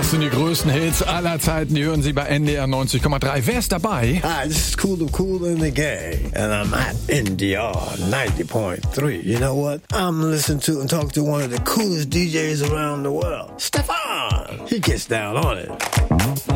Das sind die größten Hits aller Zeiten. Die hören Sie bei NDR 90,3. Wer ist dabei? Hi, this is Cool in the Gang, and I'm at NDR 90.3. You know what? I'm listening to and talking to one of the coolest DJs around the world, Stefan. He gets down on it.